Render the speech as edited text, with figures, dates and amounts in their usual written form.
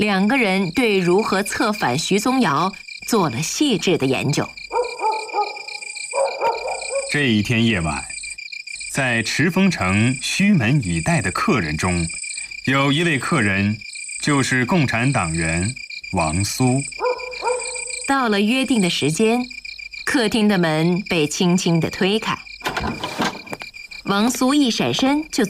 两个人对如何策反徐宗尧做了细致的研究。 这一天夜晚，在池丰城虚门以待的客人中，有一位客人就是共产党员王苏。 到了约定的时间，客厅的门被轻轻地推开，王苏一闪身就